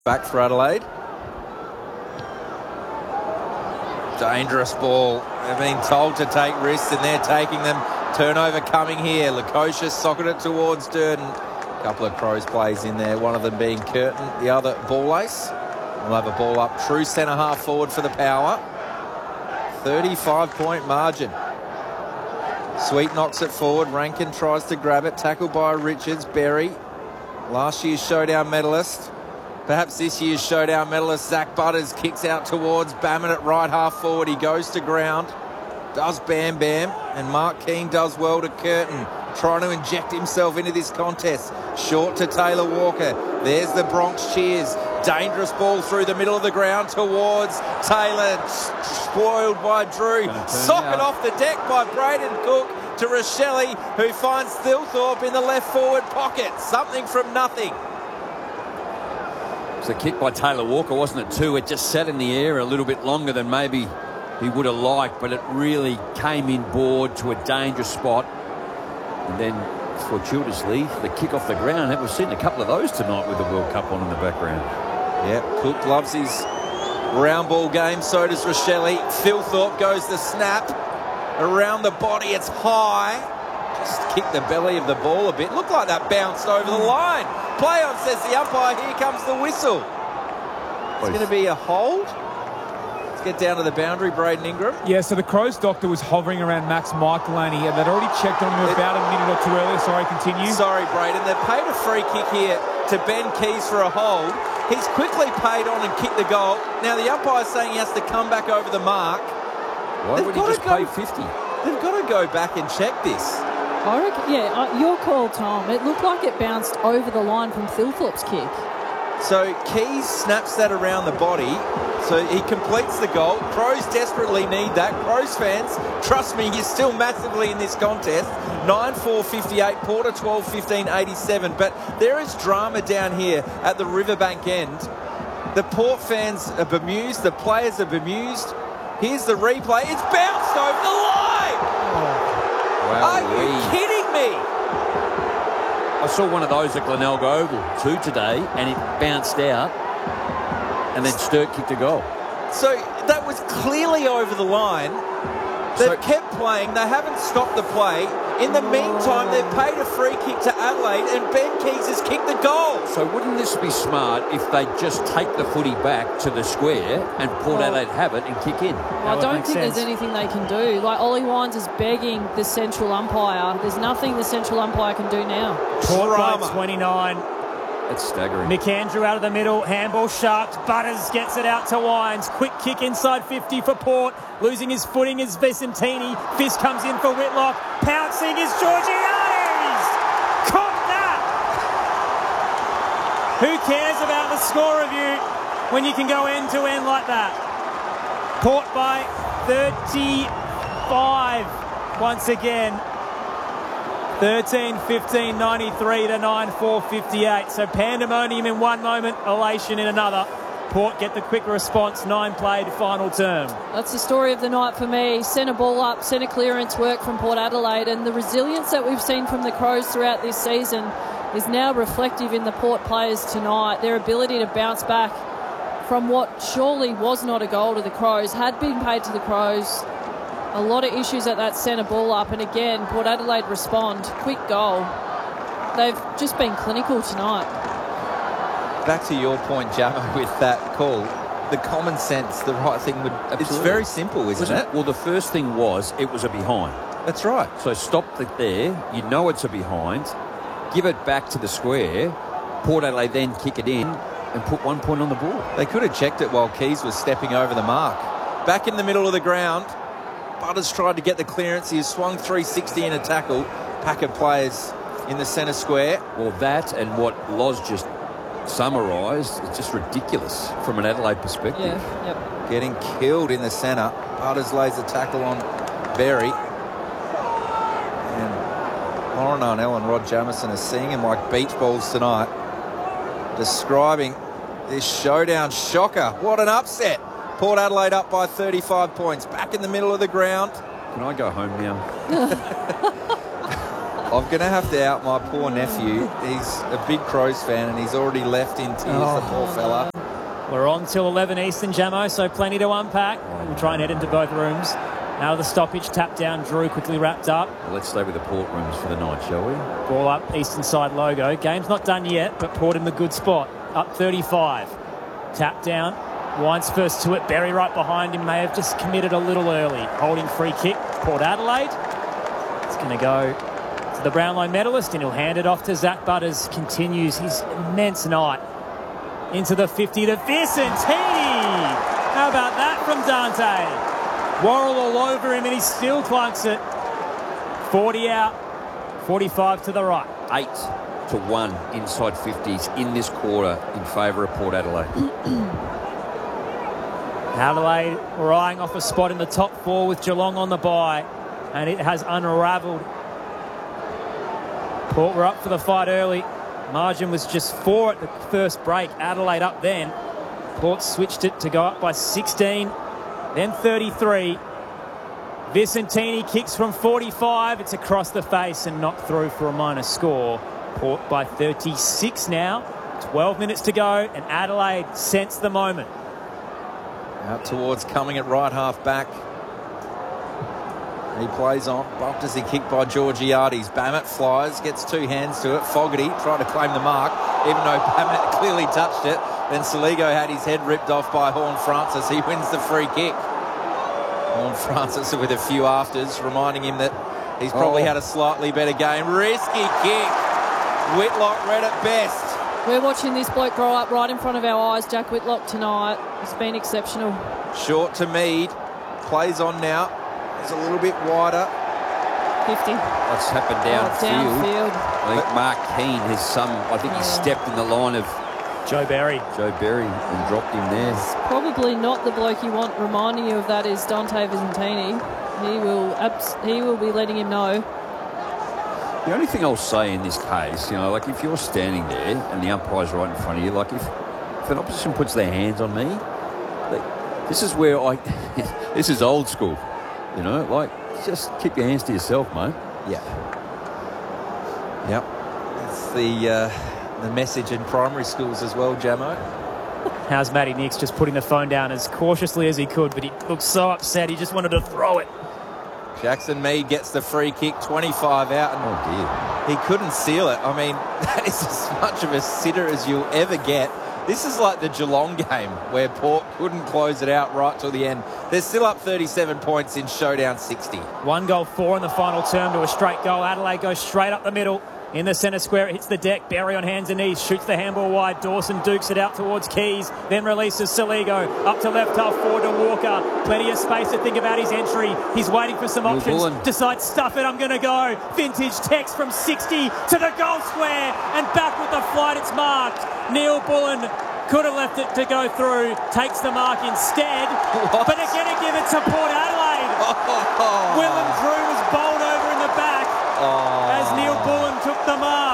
Back for Adelaide. Dangerous ball. They've been told to take risks and they're taking them. Turnover coming here. Lukosius socketed it towards Durden. A couple of Crows plays in there, one of them being Curtin, the other Ball Ace. We'll have a ball up. True centre half forward for the Power. 35-point margin. Sweet knocks it forward. Rankin tries to grab it. Tackled by Richards. Berry, last year's showdown medalist. Perhaps this year's showdown medalist. Zach Butters kicks out towards Bammon at right half forward. He goes to ground. Does Bam Bam. And Mark Keane does well to Curtin, trying to inject himself into this contest. Short to Taylor Walker. There's the Bronx cheers. Dangerous ball through the middle of the ground towards Taylor. Spoiled by Drew. Socket off the deck by Braden Cook to Rochelle, who finds Thilthorpe in the left forward pocket. Something from nothing. It's a kick by Taylor Walker, wasn't it, too? It just sat in the air a little bit longer than maybe he would have liked, but it really came inboard to a dangerous spot. And then, fortuitously, the kick off the ground. We've seen a couple of those tonight with the World Cup on in the background. Yeah, Cook loves his round ball game. So does Rochelle. Thilthorpe goes the snap. Around the body, it's high. Just kicked the belly of the ball a bit. Looked like that bounced over the line. Play on, says the umpire. Here comes the whistle. It's going to be a hold. Let's get down to the boundary, Braden Ingram. Yeah, so the Crows doctor was hovering around Max Michelini, and they'd already checked on him about a minute or two earlier. Sorry, continue. Sorry, Braden. They've paid a free kick here to Ben Keys for a hold. He's quickly paid on and kicked the goal. Now the umpire's saying he has to come back over the mark. Why would he just pay 50? They've got to go back and check this. I reckon, yeah, your call, Tom. It looked like it bounced over the line from Thilthorpe's kick. So Keys snaps that around the body. So he completes the goal. Crows desperately need that. Crows fans, trust me, you're still massively in this contest. 9-4-58, Porter 12-15-87. But there is drama down here at the Riverbank end. The Port fans are bemused. The players are bemused. Here's the replay. It's bounced over the line! Are you kidding me? I saw one of those at Glenelg Oval too today, and it bounced out, and then Sturt kicked a goal. So that was clearly over the line. They've kept playing. They haven't stopped the play. In the meantime, they've paid a free kick to Adelaide, and Ben Keys has kicked the goal. So wouldn't this be smart if they just take the footy back to the square and Port Adelaide have it and kick in? I don't think there's anything they can do. Like, Ollie Wines is begging the central umpire. There's nothing the central umpire can do now. Port by 29. That's staggering. McAndrew out of the middle. Handball sharp. Butters gets it out to Wines. Quick kick inside 50 for Port. Losing his footing is Vicentini. Fist comes in for Whitlock. Pouncing is Georgiades. Caught that. Who cares about the score review when you can go end to end like that? Port by 35 once again. 13-15-93 to 9-4-58. So pandemonium in one moment, elation in another. Port get the quick response, 9 played, final term. That's the story of the night for me. Centre ball up, centre clearance work from Port Adelaide, and the resilience that we've seen from the Crows throughout this season is now reflective in the Port players tonight. Their ability to bounce back from what surely was not a goal to the Crows, had been paid to the Crows. A lot of issues at that centre ball up, and again, Port Adelaide respond. Quick goal. They've just been clinical tonight. Back to your point, Jammer, with that call, the common sense, the right thing would... Absolutely. It's very simple, isn't it? Well, the first thing was it was a behind. That's right. So stop it there. You know it's a behind. Give it back to the square. Port Adelaide then kick it in and put 1 point on the board. They could have checked it while Keys was stepping over the mark. Back in the middle of the ground, Butters tried to get the clearance. He swung 360 in a tackle. Pack of players in the centre square. Well, that and what Loz just summarised, it's just ridiculous from an Adelaide perspective. Yeah, yep. Getting killed in the centre. Butters lays a tackle on Berry. And Lauren Arnell and Rod Jamieson are seeing him like beach balls tonight. Describing this showdown shocker. What an upset. Port Adelaide up by 35 points. Back in the middle of the ground. Can I go home now? I'm going to have to out my poor nephew. He's a big Crows fan and he's already left in tears, the poor fella. We're on till 11 Eastern, Jamo, so plenty to unpack. We'll try and head into both rooms. Out of the stoppage, tap down, Drew quickly wrapped up. Well, let's stay with the Port rooms for the night, shall we? Ball up, Eastern side logo. Game's not done yet, but Port in the good spot. Up 35. Tap down. Wines first to it. Berry right behind him. May have just committed a little early. Holding free kick. Port Adelaide. It's going to go to the Brownlow medalist, and he'll hand it off to Zach Butters. Continues his immense night. Into the 50 to Vicentini. How about that from Dante? Worrell all over him and he still clunks it. 40 out, 45 to the right. 8-1 inside 50s in this quarter in favour of Port Adelaide. Adelaide were eyeing off a spot in the top 4 with Geelong on the bye, and it has unravelled. Port were up for the fight early. Margin was just 4 at the first break. Adelaide up then. Port switched it to go up by 16. Then 33. Vicentini kicks from 45. It's across the face and knocked through for a minor score. Port by 36 now. 12 minutes to go, and Adelaide sense the moment. Out towards coming at right half back. He plays on. Bumped as he kicked by Georgiades. Bammett flies, gets 2 hands to it. Fogarty tried to claim the mark, even though Bammett clearly touched it. Then Saligo had his head ripped off by Horne-Francis. He wins the free kick. Horne-Francis with a few afters, reminding him that he's probably had a slightly better game. Risky kick. Whitlock read it best. We're watching this bloke grow up right in front of our eyes, Jack Whitlock, tonight. He's been exceptional. Short to Mead. Plays on now. He's a little bit wider. 50. What's happened downfield? I think Mark Keane has he stepped in the line of Joe Berry and dropped him there. It's probably not the bloke you want reminding you of that is Dante Vicentini. He will be letting him know. The only thing I'll say in this case, like if you're standing there and the umpire's right in front of you, like if an opposition puts their hands on me, this is where this is old school, just keep your hands to yourself, mate. Yeah. Yep. That's the message in primary schools as well, Jamo. How's Matty Nicks just putting the phone down as cautiously as he could, but he looked so upset he just wanted to throw it. Jackson Mead gets the free kick, 25 out. And oh, dear. He couldn't seal it. I mean, that is as much of a sitter as you'll ever get. This is like the Geelong game where Port couldn't close it out right till the end. They're still up 37 points in showdown 60. 1 goal, 4 in the final term to a straight goal. Adelaide goes straight up the middle. In the centre square, it hits the deck. Berry on hands and knees, shoots the handball wide. Dawson dukes it out towards Keys, then releases Saligo. Up to left half forward to Walker. Plenty of space to think about his entry. He's waiting for some options. Bullen. Decides, stuff it, I'm going to go. Vintage text from 60 to the goal square. And back with the flight, it's marked. Neil Bullen could have left it to go through. Takes the mark instead. What? But they're going to give it to Port Adelaide. Willem Drew was bowled over in the back. As Neil Bullen took the mark.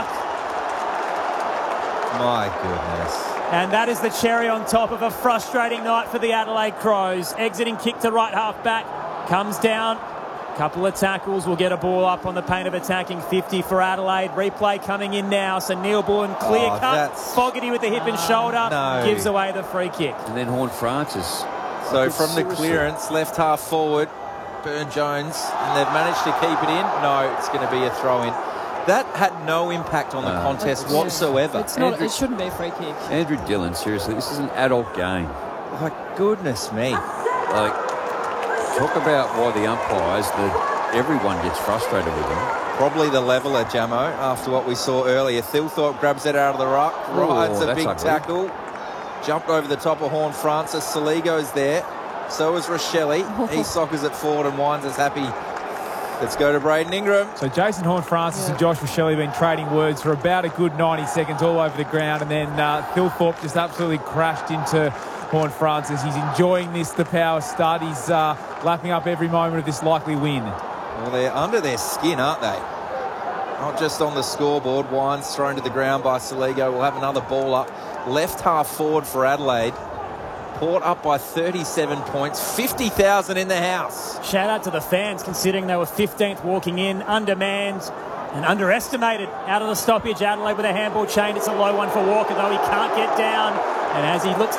My goodness. And that is the cherry on top of a frustrating night for the Adelaide Crows. Exiting kick to right half back. Comes down. Couple of tackles. Will get a ball up on the paint of attacking. 50 for Adelaide. Replay coming in now. So Neil Bullen clear cut. Fogarty with the hip and shoulder. No. Gives away the free kick. And then Horne-Francis. So from the clearance, left half forward, Burne-Jones, and they've managed to keep it in. No, it's going to be a throw-in. That had no impact on the contest whatsoever. It's not. It shouldn't be a free kick. Andrew Dillon, seriously, this is an adult game. Like, goodness me. Like, talk about why the umpires, everyone gets frustrated with them. Probably the leveller, Jamo, after what we saw earlier. Thilthorpe grabs it out of the ruck, rides a big tackle, jumped over the top of Horne-Francis. Saligo's there. So is Rochelle. He soccers it forward and Wines is happy. Let's go to Braden Ingram. So Jason Horne-Francis and Josh Rochelle have been trading words for about a good 90 seconds all over the ground, and then Thilthorpe just absolutely crashed into Horne-Francis. He's enjoying the power stud. He's lapping up every moment of this likely win. Well, they're under their skin, aren't they? Not just on the scoreboard. Wines thrown to the ground by Saligo. We'll have another ball up. Left half forward for Adelaide. Port up by 37 points, 50,000 in the house. Shout out to the fans, considering they were 15th walking in, undermanned. And underestimated out of the stoppage. Adelaide with a handball chain. It's a low one for Walker, though he can't get down. And as he looks